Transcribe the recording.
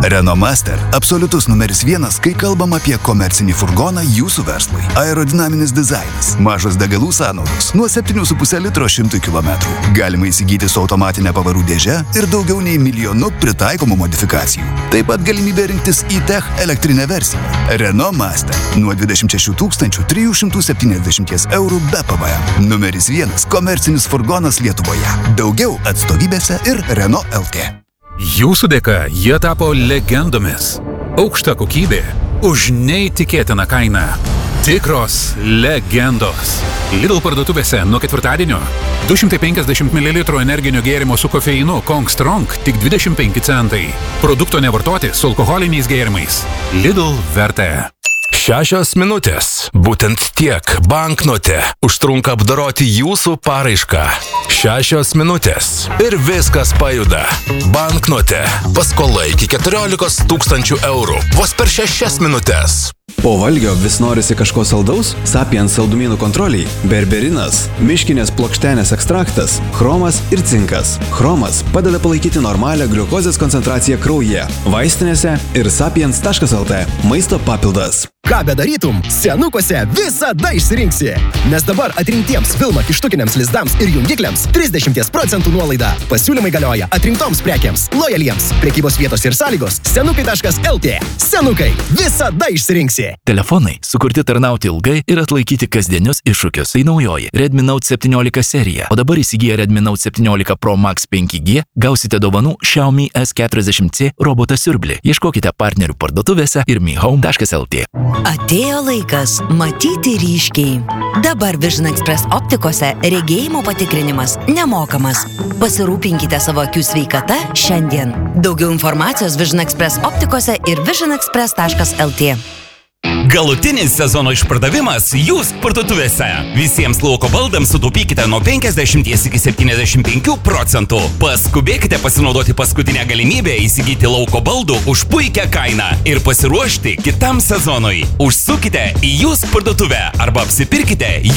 Renault Master – absoliutus numeris 1, kai kalbam apie komercinį furgoną jūsų verslui. Aerodinaminis dizainas, mažos degalų sąnaudos, nuo 7,5 litro 100 km. Galima įsigyti su automatinė pavarų dėže ir daugiau nei 1 milijonu pritaikomų modifikacijų. Taip pat galimybė rinktis e-Tech elektrinę versiją. Renault Master nuo 26 370 eurų be PVM. Numeris 1 komercinis furgonas Lietuvoje. Daugiau atstovybėse ir Renault LT. Jūsų dėka jie tapo legendomis. Aukšta kokybė už neįtikėtiną kainą. Tikros legendos. Lidl parduotuvėse nuo ketvirtadienio 250 ml energinio gėrimo su kofeinu Kong Strong tik 25 centai. Produkto nevartoti su alkoholiniais gėrimais. Lidl vertė. 6 minutės. Būtent tiek banknote užtrunka apdoroti jūsų paraišką. 6 minutės. Ir viskas pajuda. Banknote. Paskola iki 14 000 eurų. Vos per 6 minutės. Po valgio vis norisi kažko saldaus? Sapiens saldumynų kontroliai. Berberinas, miškinės plokštenės ekstraktas, chromas ir cinkas. Chromas padeda palaikyti normalią gliukozės koncentraciją kraujyje. Vaistinėse ir sapiens.lt. Maisto papildas. Ką bedarytum, senukuose visada išsirinksi. Nes dabar atrinktiems Vilma kištukiniams lizdams ir jungikliams 30% nuolaida. Pasiūlymai galioja atrinktoms prekiams, lojaliems. Prekybos vietos ir sąlygos senukai.lt. Senukai visada išsirinksi. Telefonai sukurti tarnauti ilgai ir atlaikyti kasdienius iššūkius. Tai naujoji Redmi Note 17 serija. O dabar įsigiję Redmi Note 17 Pro Max 5G gausite dovanų Xiaomi S40C robotą siurblį. Ieškokite partnerių parduotuvėse ir mihome.lt. Atėjo laikas matyti ryškiai. Dabar Vision Express optikose regėjimo patikrinimas nemokamas. Pasirūpinkite savo akių sveikata šiandien. Daugiau informacijos Vision Express optikose ir visionexpress.lt. Galutinis sezono išpardavimas jūs parduotuvėse. Visiems lauko baldams sutaupykite nuo 50 iki 75%. Paskubėkite pasinaudoti paskutinę galimybę įsigyti lauko baldų už puikią kainą ir pasiruošti kitam sezonui. Užsukite į jūs parduotuvę arba apsipirkite